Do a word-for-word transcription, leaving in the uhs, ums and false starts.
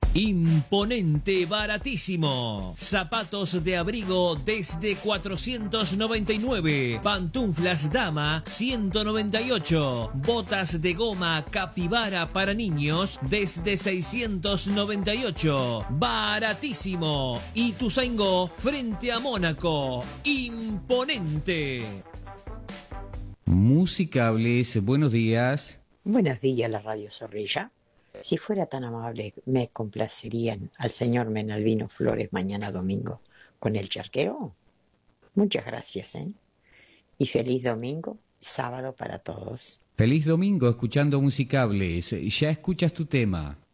Imponente, baratísimo. Zapatos de abrigo desde cuatrocientos noventa y nueve. Pantuflas dama ciento noventa y ocho. Botas de goma capibara para niños desde seiscientos noventa y ocho. Baratísimo. Ituzaingó frente a Mónaco. Imponente. Musicables, buenos días. Buenos días, la Radio Zorrilla. Si fuera tan amable, me complacerían al señor Menalvino Flores mañana domingo con el charquero. Muchas gracias, ¿eh? Y feliz domingo, sábado para todos. Feliz domingo escuchando Musicables. Ya escuchas tu tema.